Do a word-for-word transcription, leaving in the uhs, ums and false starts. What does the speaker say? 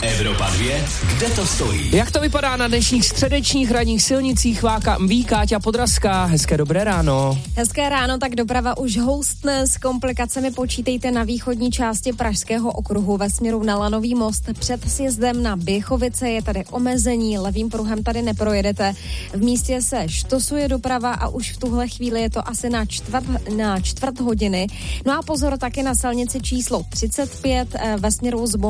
Evropa dvě, kde to stojí? Jak to vypadá na dnešních středečních ranních silnicích? Váka, ví Káťa Podrazská. Hezké dobré ráno. Hezké ráno, tak doprava už houstne. S komplikacemi počítejte na východní části Pražského okruhu ve směru na Lanový most. Před sjezdem na Běchovice je tady omezení, levým pruhem tady neprojedete. V místě se štosuje doprava a už v tuhle chvíli je to asi na čtvrt, na čtvrt hodiny. No a pozor taky na silnici číslo třicet pět ve směru z